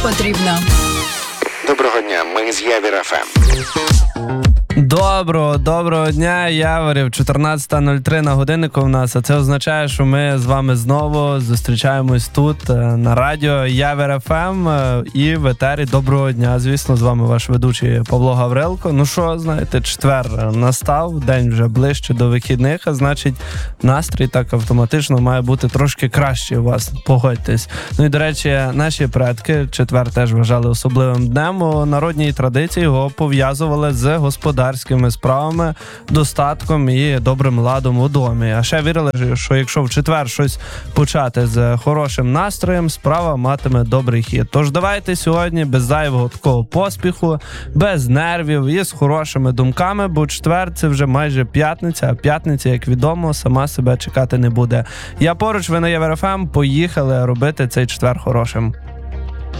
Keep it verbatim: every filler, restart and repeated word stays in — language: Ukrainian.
потрібно. Доброго дня, ми з Явір еф ем. Доброго, доброго дня, Яворів. чотирнадцята нуль три на годиннику в нас, а це означає, що ми з вами знову зустрічаємось тут на радіо Явір еф ем і в етері. Доброго дня, звісно, з вами ваш ведучий Павло Гаврилко. Ну що, знаєте, четвер настав, день вже ближче до вихідних, а значить настрій так автоматично має бути трошки краще у вас, погодьтесь. Ну і, до речі, наші предки четвер теж вважали особливим днем. У народній традиції його пов'язували з господарством, справами, достатком і добрим ладом у домі. А ще вірили, що якщо в четвер щось почати з хорошим настроєм, справа матиме добрий хід. Тож давайте сьогодні без зайвого такого поспіху, без нервів і з хорошими думками, бо четвер це вже майже п'ятниця, а п'ятниця, як відомо, сама себе чекати не буде. Я поруч, ви на Явір еф ем, поїхали робити цей четвер хорошим.